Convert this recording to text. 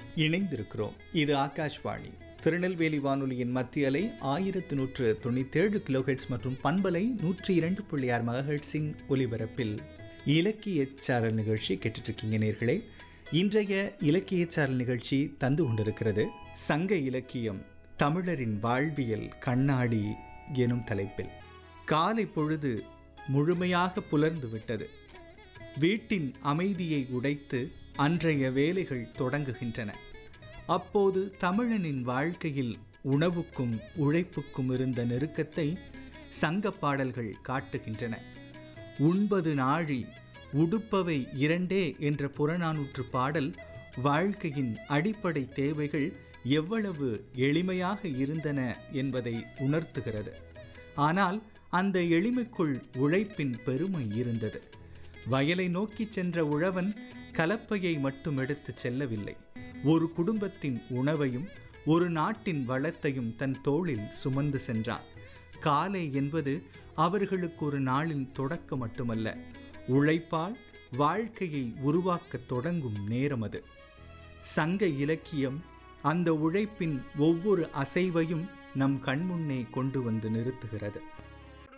இணைந்திருக்கிறோம். இது ஆகாஷ்வாணி திருநெல்வேலி வானொலியின் மத்திய அலை 1197 கிலோஹெட்ஸ் மற்றும் பண்பலை 102.6 மெகாஹெட்ஸின் ஒலிபரப்பில் இலக்கிய சாரல் நிகழ்ச்சி கேட்டுட்ருக்கீங்க நேர்களே. இன்றைய இலக்கிய சாரல் நிகழ்ச்சி தந்து கொண்டிருக்கிறது சங்க இலக்கியம் தமிழரின் வாழ்வியல் கண்ணாடி எனும் தலைப்பில். காலை பொழுது முழுமையாக புலர்ந்து விட்டது. வீட்டின் அமைதியை உடைத்து அன்றைய வேலைகள் தொடங்குகின்றன. அப்போது தமிழனின் வாழ்க்கையில் உணவுக்கும் உழைப்புக்கும் இருந்த நெருக்கத்தை சங்க பாடல்கள் காட்டுகின்றன. உண்பது நாழி உடுப்பவை இரண்டே என்ற புறநானூற்று பாடல் வாழ்க்கையின் அடிப்படை தேவைகள் எவ்வளவு எளிமையாக இருந்தன என்பதை உணர்த்துகிறது. ஆனால் அந்த எளிமைக்குள் உழைப்பின் பெருமை இருந்தது. வயலை நோக்கி சென்ற உழவன் கலப்பையை மட்டும் எடுத்து செல்லவில்லை, ஒரு குடும்பத்தின் உணவையும் ஒரு நாட்டின் வளத்தையும் தன் தோளில் சுமந்து சென்றான். காலை என்பது அவர்களுக்கு ஒரு நாளின் தொடக்கம் மட்டுமல்ல, உழைப்பால் வாழ்க்கையை உருவாக்க தொடங்கும் நேரம் அது. சங்க இலக்கியம் அந்த உழைப்பின் ஒவ்வொரு அசைவையும் நம் கண்முன்னே கொண்டு வந்து நிறுத்துகிறது.